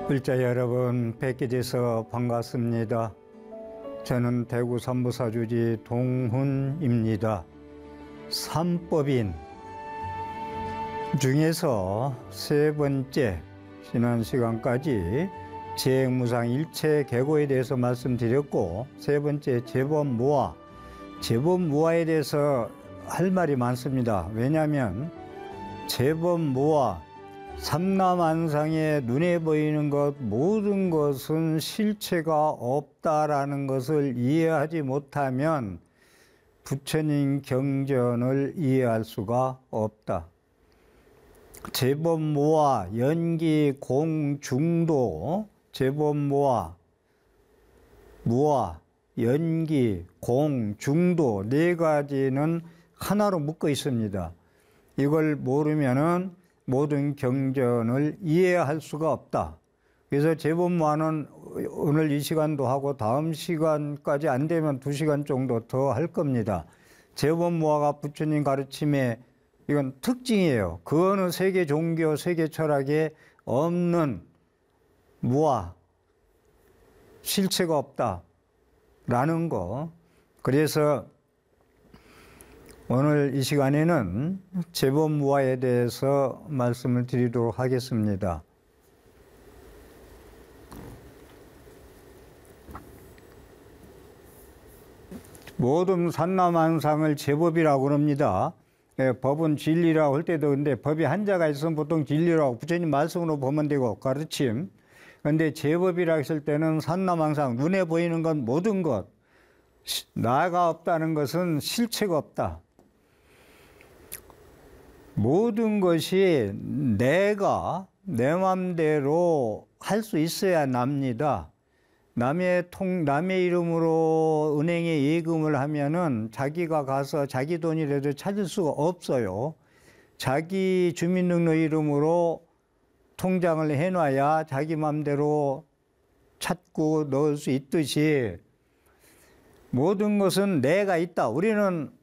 글자 여러분, 뵙게 돼서 반갑습니다. 저는 대구 삼부사주지 동훈입니다. 삼법인 중에서 세 번째, 지난 시간까지 재행무상 일체계고에 대해서 말씀드렸고, 세 번째 재법무화, 재법무화에 대해서 할 말이 많습니다. 왜냐하면 재법무화, 삼라만상에 눈에 보이는 것 모든 것은 실체가 없다라는 것을 이해하지 못하면 부처님 경전을 이해할 수가 없다. 재법무화, 연기, 공, 중도, 재법무화, 무화, 연기, 공, 중도 네 가지는 하나로 묶어 있습니다. 이걸 모르면은 모든 경전을 이해할 수가 없다. 그래서 재법무화는 오늘 이 시간도 하고 다음 시간까지 안 되면 2시간 정도 더 할 겁니다. 재법무화가 부처님 가르침의 이건 특징이에요. 그거는 세계 종교, 세계 철학에 없는 무화, 실체가 없다라는 거. 그래서 오늘 이 시간에는 재법무화에 대해서 말씀을 드리도록 하겠습니다. 모든 산나만상을 재법이라고 그럽니다. 법은 진리라고 할 때도 근데 법이 한자가 있으면 보통 진리라고 부처님 말씀으로 보면 되고 가르침. 근데 재법이라고 했을 때는 산나만상, 눈에 보이는 건 모든 것, 나가 없다는 것은 실체가 없다. 모든 것이 내가 내 맘대로 할 수 있어야 납니다. 남의 이름으로 은행에 예금을 하면은 자기가 가서 자기 돈이라도 찾을 수가 없어요. 자기 주민등록 이름으로 통장을 해놔야 자기 맘대로 찾고 넣을 수 있듯이 모든 것은 내가 있다. 우리는